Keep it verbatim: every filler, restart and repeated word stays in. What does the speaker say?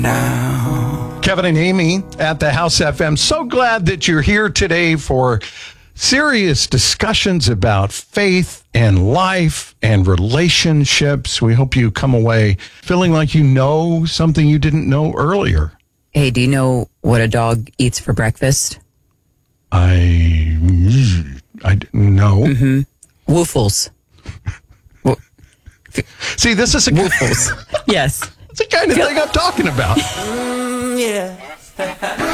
Now. Kevin and Amy at the House F M. So glad that you're here today for serious discussions about faith and life and relationships. We hope you come away feeling like you know something you didn't know earlier. Hey, do you know what a dog eats for breakfast? I, I know. Mm-hmm. Woofles. See, this is a Woofles. Yes. It's the kind of thing I'm talking about. Mm, yeah.